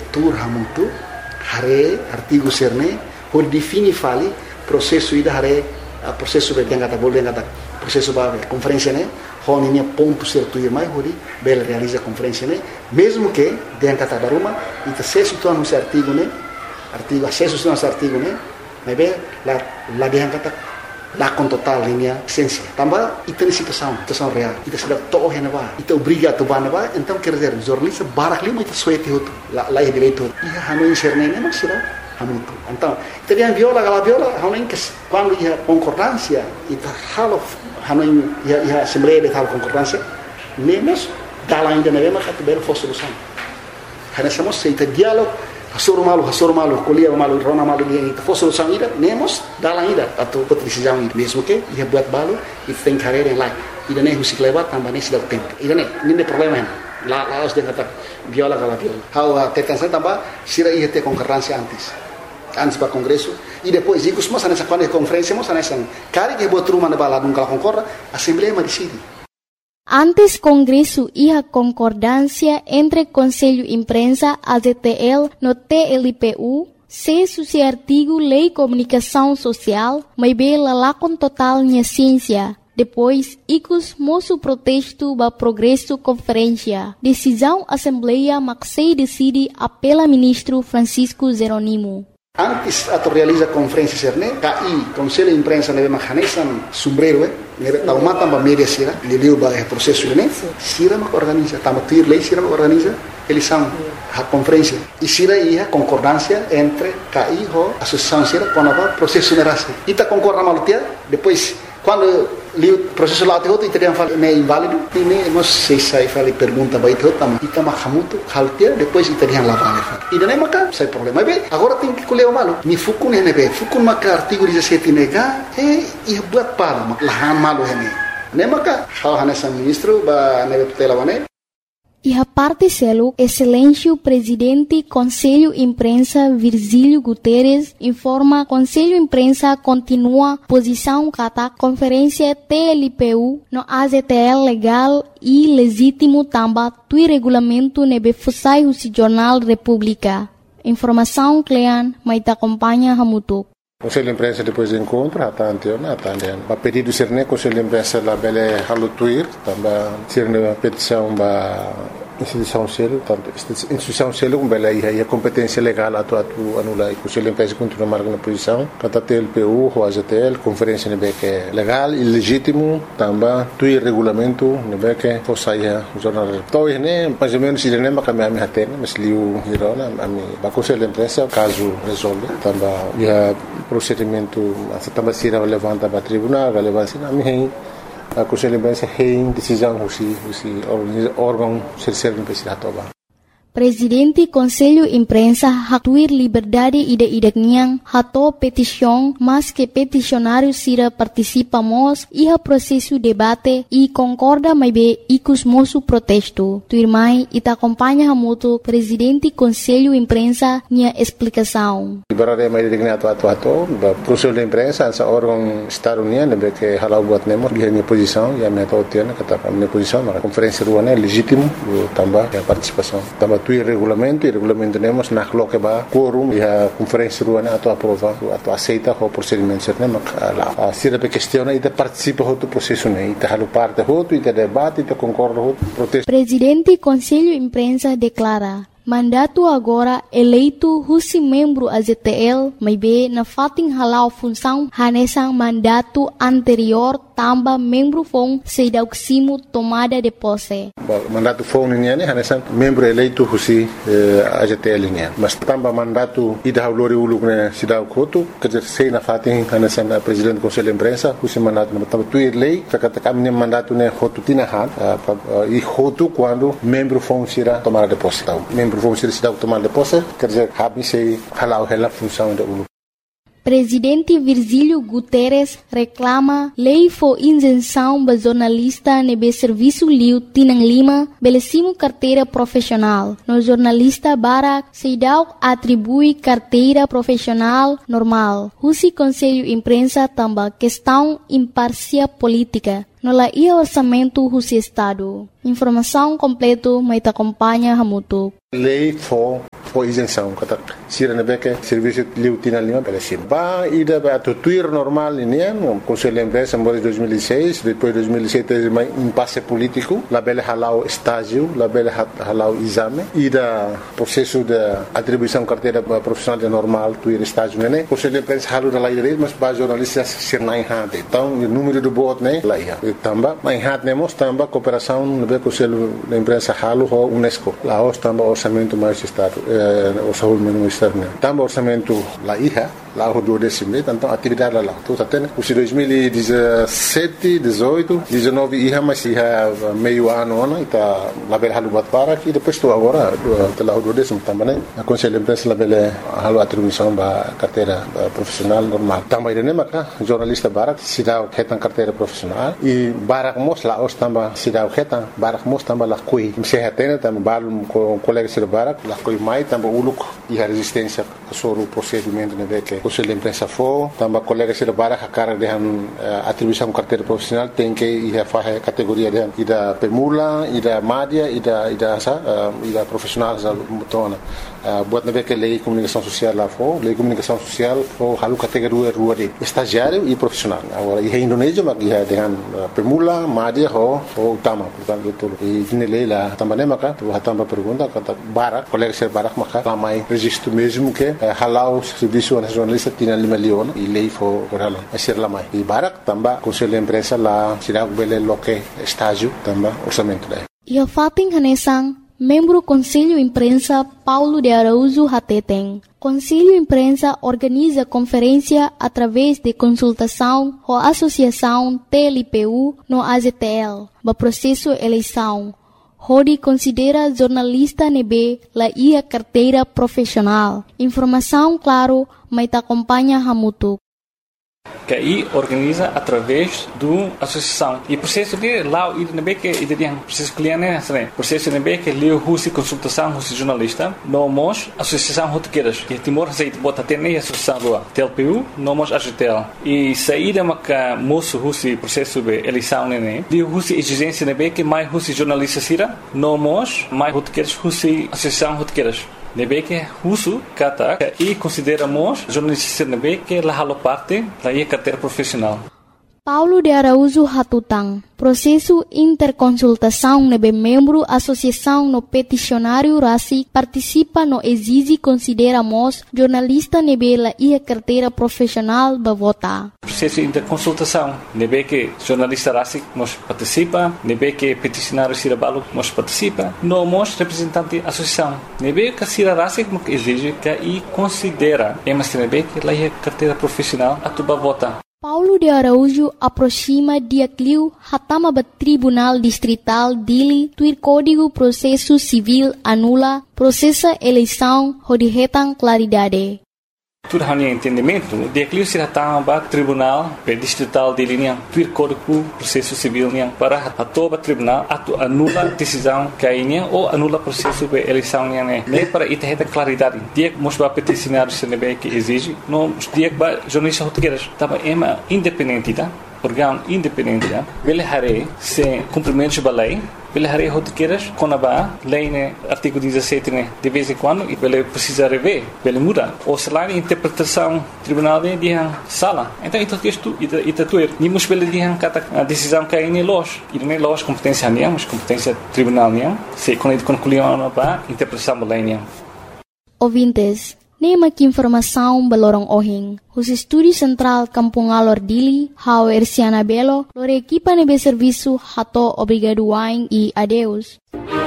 tur hamuntu hare artigo serne por defini fali processo ida hare processo be yang kata boleh kata processo ba conferência né honinya ponto certo e mais hori bela realiza conferência né mesmo que yang kata daruma ita acesso tu anu artigo né artigo acesso tu anu artigo né mas be la yang kata lakon total linha ciência tambah ita ni situação real ita sudah toh henaba ita obriga tu banaba então quer dizer jornalista barak lima ita suete hotu la direito ia hanu inserne né mas será hamutu então ita dia viola hanu que quando ia concordância ita halo hanu ia assembleia de tal concordância nemos dalam ainda neve mas atu belo fosse solução hana somos seita diálogo hasoro malu, kuliah malu, rona malu dia itu fosse solução ida, nemos dalam ida atau decisão ida, mesmo que ia buat balu, itu tem carreira yang lain, ida nem musik lewat tambah nem sudah tempo, ida nem, ini problema yang, laos dia kata viola, how tetan saya tambah, sira ia ter concorrência antes para congresso, e depois ikut semua sana quando conferência, semua sana cari que buat rumah na bala, nunca concorda, assembleia mas decide. Antes Congresso ia concordância entre Conselho Imprensa, AZTL, no TLPU, se artigo Lei Comunicação Social, mas bela lacon total minha ciência. Depois, icus moço protesto ba progresso conferência. Decisão Assembleia Maxei decide apela ministro Francisco Jeronimo. Antes atau realiza conferência serne, KI, Conselho Imprensa neve mahanesan sombrero, neve tauma tamba media sira, liliu ba processo ne, sira mak organiza, tamba tuir lei sira mak organiza, eleição, a conferência. E sira ia concordância entre KI ho associação sira com a processo nerase. Ita concorda malutia, depois quando li o processo lá outro italiano fala é inválido, e nem não sei se fala pergunta vai ter outra, ita mahamuto haltia depois italiano lá vale. E nem maca, sai problema. Bem, agora tem que colher o malo. Mi fukun nebe, fukun maca artigo 17 nega, e buat palo, lahan malo hene. Nem maca, hal hanesa ministro ba nebe tutela wane. E a parte selo, excelência presidente Conselho Imprensa Virgílio Guterres informa Conselho Imprensa continua posição kata conferência TLPU no AZTL legal e legítimo tamba tui regulamento nebe fusai husi Jornal República. Informação Clean, maita acompanha hamutuk. Conselho de Imprensa depois do encontro, a pedido serne Conselho de Imprensa la bele halutuir, também serne petição ba instituição selo, tanto instituição selo com bele aí a competência legal atu anula e Conselho de Imprensa continua marcando posição, kata TLPU, o AZTL, conferência nebe que legal e legítimo, também tui regulamento nebe que fosaia jornal. Então né, mais ou menos sirene ba kami haten, mas liu hirona ami ba Conselho de Imprensa caso resolve, também ia procedimento também se levanta para tribunal, relevância na minha a Conselho de Imprensa tem decisão órgão ser imprensa atoba. Presidente Conselho Imprensa hatuir liberdade ida niang hato petição, mas que peticionário sira participamos e processo debate e concorda mais bem icus moço protesto. Tuirmai ita acompanha hamuto Presidente Conselho Imprensa nia explicação. Liberdade mais digna atu Conselho de Imprensa essa órgão Estado União que halau buat nemo minha posição e a minha totiana kata minha posição na conferência ruana legítimo também a participação também tu regulamento temos na que ba quorum e a conferência ruana atu aprova atu aceita o procedimento certo a sira pe questiona e participa do processo né e halu parte e debate e concorda protesto. Presidente Conselho Imprensa declara mandato agora eleito husi membro AZTL, mas be na fating halau função hanesang mandato anterior tamba membro fong sedauksimo tomada de posse. Mandato fong niya ne hanesang membro eleito husi AZTL niya. Mas tamba mandato ida haulori uluk ne sidau kotu kerja sei na fating hanesang presidente Conselho de Imprensa husi mandato na tamba tuir lei kata ne mandato ne hotu tinahan e hotu quando membro fong sira tomada de posse. Membro vão ser cidade tomar de posse, quer dizer, habis sei halau hela função da ulu. Presidente Virgílio Guterres reclama lei for isenção ba jornalista nebe serviço liu tinang lima belecimo carteira profissional. No jornalista Barak Seidau atribui carteira profissional normal. Husi Conselho Imprensa tamba questão imparcial política. No la ia orçamento husi Estado. Informação completo maita acompanha hamutuk. Lei for por isenção. Kata sira nebe que serviço liutina lima pela sim. Ba ida ba tuir normal ini o Conselho de Empresa em 2006, depois 2007 teve um impasse político, lá bela halau estágio, lá bela halau exame, ida processo de atribuição carteira profissional normal tuir estágio né. Conselho de Empresa halu da lá ida, mas ba jornalistas ser na enhad. Então o número do voto né lá ia. Tamba, mas enhad nemos tamba cooperação nebe Conselho de Empresa halu ho UNESCO. Lá os tamba orçamento mais estado, o saúde menor estado né. Tamba orçamento lá ia. Lá o 12º, então atividade lá. Então até o 2017, 18, 19 ia mas ia meio ano né, tá lá bela halu batpara e depois estou agora lá o 12º também. A Conselho de Empresa lá bela halu atribuição ba carteira profissional normal. Também né maca jornalista barak sidau ketan carteira profissional e barak mos lá os tamba sidau ketan barak mos tamba lá kui. Se hatena tamba balum com colegas de barak lá kui mai tamba uluk e a resistência sobre o procedimento né que Conselho de Imprensa for, também colegas de barak a cara de atribuição carteira profissional tem que ir a fazer categoria de da permula, e da média, e da profissional da mutona. Buat nabe que lei comunicação social lá for, lei comunicação social for halu categoria rua de estagiário e profissional. Agora em Indonésia mas ia dengan permula, média ho utama, portanto tudo. E na lei lá também maka, tu também pergunta kata barak, colegas de barak maka ramai registro mesmo que halau serviço nacionalista tinha 5 milhões e lei for corala ser lá mais e barak também Conselho de Empresa lá será bele loque estágio também orçamento lá e a Fatin Hanesang membro Conselho Imprensa Paulo de Araújo Hateteng. Conselho Imprensa organiza conferência através de consultação com a Associação TLPU no AZTL, no processo eleição. Rodi considera jornalista nebe la ia carteira profissional. Informação claro, mas acompanha Hamutu. Que aí organiza através do associação e processo de lá e nebe que ideia processo cliente né processo nebe que leu russo consultação russo jornalista nomos associação rotequeiras que Timor Receita bota até nem associação do TLPU nomos AGTL e saída maca moço russo processo de eleição né de russo exigência nebe que mais russo jornalista sira nomos mais rotequeiras russo associação rotequeiras nebe que russo kata e consideramos jornalistas nebe que lá halo parte da carteira profissional. Paulo de Araújo Hatutang, processo interconsultação nebe membro associação no peticionário RACI participa no exige consideramos jornalista nebe la ia carteira profissional ba vota. Processo interconsultação nebe que jornalista RACI nos participa, nebe que peticionário Sirabalo nos participa, nomos representante associação nebe que Sira RACI exige que e considera mas nebe que la ia carteira profissional atuba vota. Paulo de Araújo aproxima dia cliu hatama ba Tribunal Distrital Dili tuir Código Processo Civil anula processa eleição hodihetan claridade. Tudo hanya entendimento, dia cliu se hatama ba Tribunal Distrital Dili niang tuir Código Processo Civil niang para hatoba tribunal atu anula decisão kainya ou anula processo de eleição niang ne para itaheta claridade. Dia mos ba peticionário senebe que exige, no dia ba jornalista rotegueiras tava ema independente tá? Órgão independente tá? Ele hare se cumprimentos ba lei Ele harei rotequeiras com a lei né artigo 17 né de vez em quando e ele precisa rever ele muda ou se lá interpretação tribunal de sala então isso texto e tatuer nimos pela de a decisão que aí nós e nem nós competência nem mas competência tribunal nem se quando concluiu para interpretação da lei nem ouvintes nema que informação balorong ohing. Os Estúdio Central Kampung Alor Dili, Hao Ersiana Belo, lore equipa nebe serviço hato obrigado wain e adeus.